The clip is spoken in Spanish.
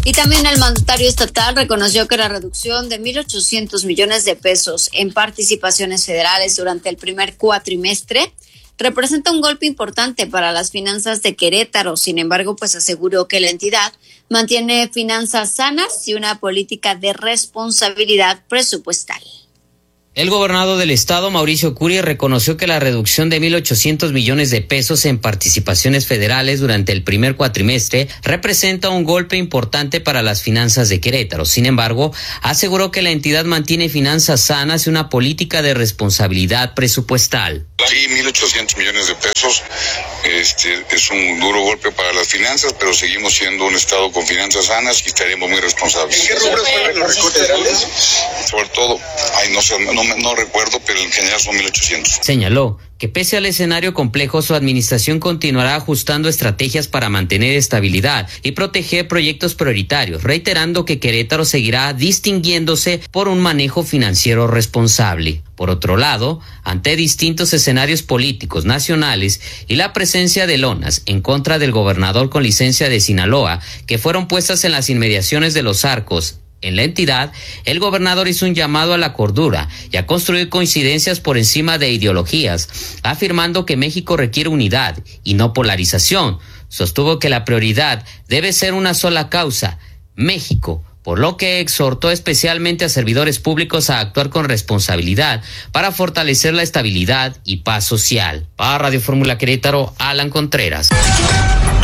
Y también el mandatario estatal reconoció que la reducción de 1.800 millones de pesos en participaciones federales durante el primer cuatrimestre representa un golpe importante para las finanzas de Querétaro. Sin embargo, pues aseguró que la entidad mantiene finanzas sanas y una política de responsabilidad presupuestal. El gobernador del estado, Mauricio Curi, reconoció que la reducción de 1.800 millones de pesos en participaciones federales durante el primer cuatrimestre representa un golpe importante para las finanzas de Querétaro. Sin embargo, aseguró que la entidad mantiene finanzas sanas y una política de responsabilidad presupuestal. Sí, 1.800 millones de pesos es un duro golpe para las finanzas, pero seguimos siendo un estado con finanzas sanas y estaremos muy responsables. ¿En qué rubros fueron los recortes federales? Sobre todo, no recuerdo, pero en general son 1.800. Señaló que pese al escenario complejo, su administración continuará ajustando estrategias para mantener estabilidad y proteger proyectos prioritarios, reiterando que Querétaro seguirá distinguiéndose por un manejo financiero responsable. Por otro lado, ante distintos escenarios políticos nacionales y la presencia de lonas en contra del gobernador con licencia de Sinaloa, que fueron puestas en las inmediaciones de Los Arcos, en la entidad, el gobernador hizo un llamado a la cordura y a construir coincidencias por encima de ideologías, afirmando que México requiere unidad y no polarización. Sostuvo que la prioridad debe ser una sola causa, México, por lo que exhortó especialmente a servidores públicos a actuar con responsabilidad para fortalecer la estabilidad y paz social. Para Radio Fórmula Querétaro, Alan Contreras.